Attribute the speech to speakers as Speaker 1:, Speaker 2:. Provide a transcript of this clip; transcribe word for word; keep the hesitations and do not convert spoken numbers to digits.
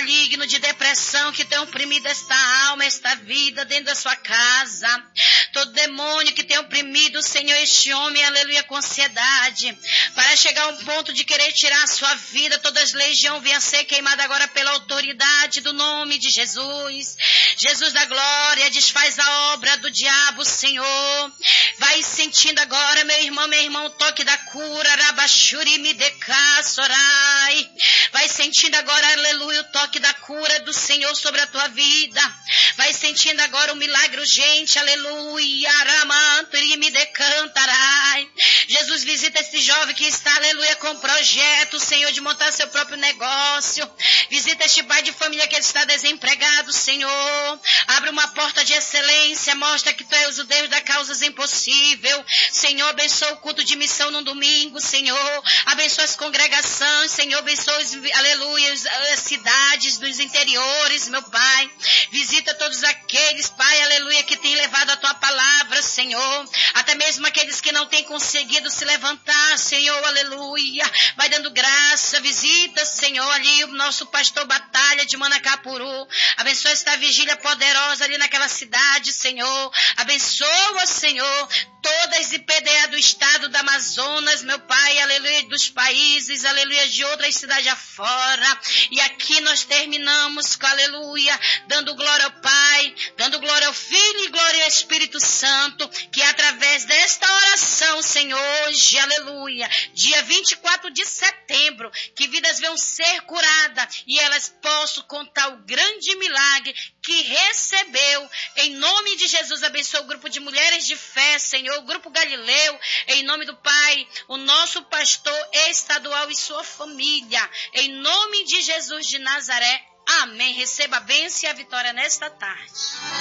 Speaker 1: maligno de depressão que tem oprimido esta alma, esta vida dentro da sua casa. Todo demônio que tem oprimido, Senhor, este homem, aleluia, com ansiedade, para chegar a um ponto de querer tirar a sua vida, todas as legiões venham ser queimadas agora pela autoridade do nome de Jesus. Jesus da glória, desfaz a obra do diabo, Senhor. Vai sentindo agora, meu irmão, meu irmão, o toque da cura, Rabashuri Mideka Sorai. Vai sentindo agora, aleluia, o toque da cura do Senhor sobre a tua vida. Vai sentindo agora o milagre urgente, aleluia, Ramanturi Midekantarai. Jesus, visita esse jovem que está, aleluia, com projeto, Senhor, de montar seu próprio negócio. Visita este pai de família que está desempregado, Senhor. Abre uma porta de excelência, mostra que tu és o Deus das causas impossíveis. Senhor, abençoa o culto de missão no domingo, Senhor. Abençoa as congregações, Senhor. Abençoa, os, aleluia, as cidades dos interiores, meu Pai. Visita todos aqueles, Pai, aleluia, que têm levado a tua palavra, Senhor. Até mesmo aqueles que não têm conseguido se levantar, Senhor, aleluia. Vai dando graça, visita, Senhor, ali o nosso pastor Batalha de Manacapuru. Abençoa esta vigília poderosa ali naquela cidade, Senhor. Abençoa, Senhor, todas as I P D A do estado do Amazonas, meu Pai, aleluia, dos países, aleluia, de outras cidades afora. E aqui nós terminamos com, aleluia, dando glória ao Pai, dando glória ao Filho e glória ao Espírito Santo, que através desta oração, Senhor, hoje, aleluia, dia vinte e quatro de setembro, que vidas venham ser curadas e elas possam contar o grande milagre que recebeu. Em nome de Jesus, abençoa o grupo de mulheres de fé, Senhor, o grupo Galileu, em nome do Pai, o nosso pastor estadual e sua família, em nome de Jesus de Nazaré. Amém. Receba a bênção e a vitória nesta tarde.